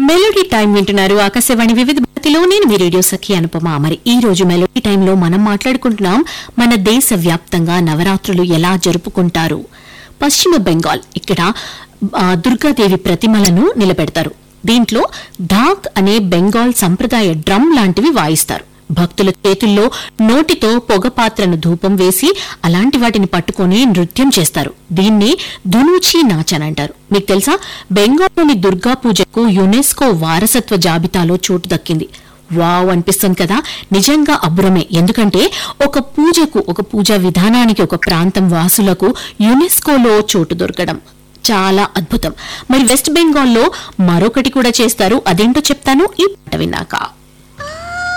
Melody time వింటున్నారు ఆకాశవాణి వివిధ భారతిలో. నేను మీ రేడియో సఖి అనుపమ. మరి ఈ రోజు మెలోడీ టైంలో మనం మాట్లాడుకుంటున్నాం మన దేశ వ్యాప్తంగా నవరాత్రులు ఎలా జరుపుకుంటారు. పశ్చిమ బెంగాల్ ఇక్కడ దుర్గాదేవి ప్రతిమలను నిలబెడతారు. దీంట్లో ఢాక్ అనే బెంగాల్ సంప్రదాయ డ్రమ్ లాంటివి వాయిస్తారు. భక్తుల చేతుల్లో నోటితో పొగ పాత్రను ధూపం వేసి అలాంటి వాటిని పట్టుకుని నృత్యం చేస్తారు. దీన్ని ధునూచి నాచ్ అని అంటారు. మీకు తెలుసా, బెంగాల్లోని దుర్గా పూజకు యునెస్కో వారసత్వ జాబితాలో చోటు దక్కింది. వావ్ అనిపిస్తుంది కదా. నిజంగా అబ్బురమే. ఎందుకంటే ఒక పూజకు, ఒక పూజా విధానానికి, ఒక ప్రాంతం వాసులకు యునెస్కోలో చోటు దొరకడం చాలా అద్భుతం. మరి వెస్ట్ బెంగాల్లో మరొకటి కూడా చేస్తారు. అదేంటో చెప్తాను ఈ పాట విన్నాక.